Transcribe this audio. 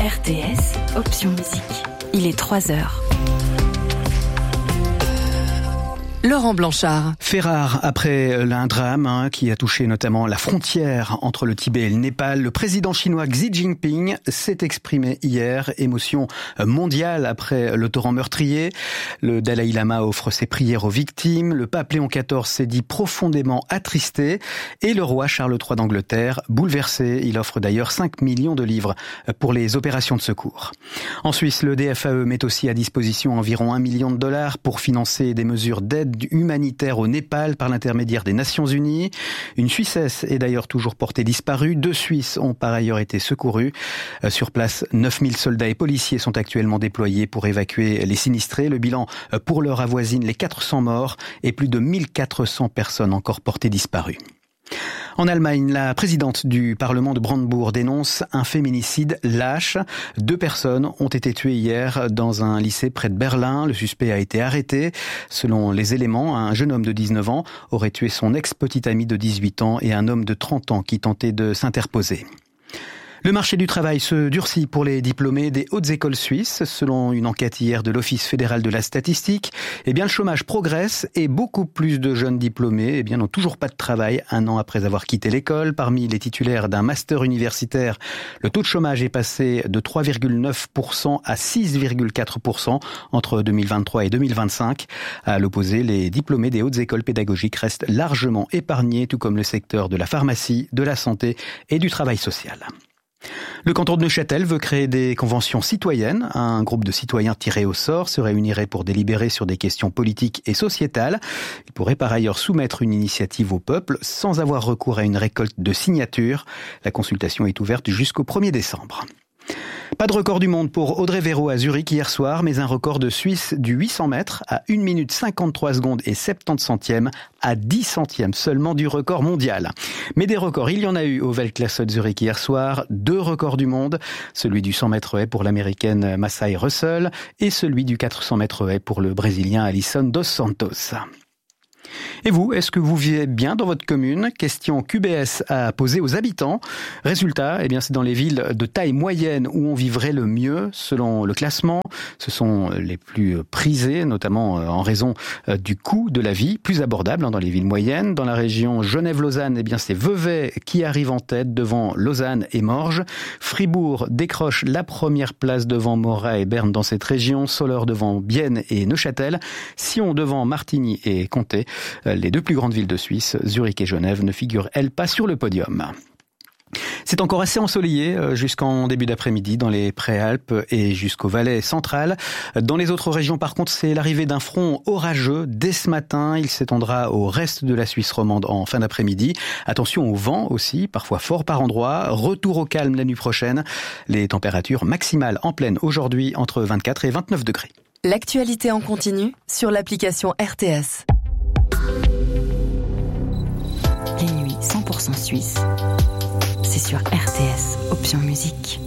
RTS, option musique. Il est 3h. Laurent Blanchard. Fait rare après un drame qui a touché notamment la frontière entre le Tibet et le Népal. Le président chinois Xi Jinping s'est exprimé hier. Émotion mondiale après le torrent meurtrier. Le Dalai Lama offre ses prières aux victimes. Le pape Léon XIV s'est dit profondément attristé. Et le roi Charles III d'Angleterre bouleversé. Il offre d'ailleurs 5 millions de livres pour les opérations de secours. En Suisse, le DFAE met aussi à disposition environ 1 million de dollars pour financer des mesures d'aide humanitaire au Népal par l'intermédiaire des Nations Unies. Une Suissesse est d'ailleurs toujours portée disparue. 2 Suisses ont par ailleurs été secourus. Sur place, 9000 soldats et policiers sont actuellement déployés pour évacuer les sinistrés. Le bilan pour l'heure avoisine les 400 morts et plus de 1400 personnes encore portées disparues. En Allemagne, la présidente du Parlement de Brandebourg dénonce un féminicide lâche. 2 personnes ont été tuées hier dans un lycée près de Berlin. Le suspect a été arrêté. Selon les éléments, un jeune homme de 19 ans aurait tué son ex-petite amie de 18 ans et un homme de 30 ans qui tentait de s'interposer. Le marché du travail se durcit pour les diplômés des hautes écoles suisses. Selon une enquête hier de l'Office fédéral de la statistique, le chômage progresse et beaucoup plus de jeunes diplômés n'ont toujours pas de travail 1 an après avoir quitté l'école. Parmi les titulaires d'un master universitaire, le taux de chômage est passé de 3,9% à 6,4% entre 2023 et 2025. À l'opposé, les diplômés des hautes écoles pédagogiques restent largement épargnés, tout comme le secteur de la pharmacie, de la santé et du travail social. Le canton de Neuchâtel veut créer des conventions citoyennes. Un groupe de citoyens tirés au sort se réunirait pour délibérer sur des questions politiques et sociétales. Il pourrait par ailleurs soumettre une initiative au peuple sans avoir recours à une récolte de signatures. La consultation est ouverte jusqu'au 1er décembre. Pas de record du monde pour Audrey Verreau à Zurich hier soir, mais un record de Suisse du 800 mètres à 1 minute 53 secondes et 70 centièmes à 10 centièmes seulement du record mondial. Mais des records, il y en a eu au Weltklasse de Zurich hier soir. 2 records du monde, celui du 100 mètres haies pour l'américaine Massai Russell et celui du 400 mètres haies pour le brésilien Alisson dos Santos. Et vous, est-ce que vous vivez bien dans votre commune? Question QBS à poser aux habitants. Résultat, c'est dans les villes de taille moyenne où on vivrait le mieux selon le classement. Ce sont les plus prisés, notamment en raison du coût de la vie, plus abordable dans les villes moyennes. Dans la région Genève-Lausanne, c'est Vevey qui arrive en tête devant Lausanne et Morges. Fribourg décroche la première place devant Morat et Berne dans cette région. Soleure devant Bienne et Neuchâtel. Sion devant Martigny et Comté. Les 2 plus grandes villes de Suisse, Zurich et Genève, ne figurent, elles, pas sur le podium. C'est encore assez ensoleillé jusqu'en début d'après-midi dans les Préalpes et jusqu'au Valais central. Dans les autres régions, par contre, c'est l'arrivée d'un front orageux dès ce matin. Il s'étendra au reste de la Suisse romande en fin d'après-midi. Attention au vent aussi, parfois fort par endroits. Retour au calme la nuit prochaine. Les températures maximales en pleine aujourd'hui entre 24 et 29 degrés. L'actualité en continu sur l'application RTS. Les nuits 100% suisses, c'est sur RTS, option musique.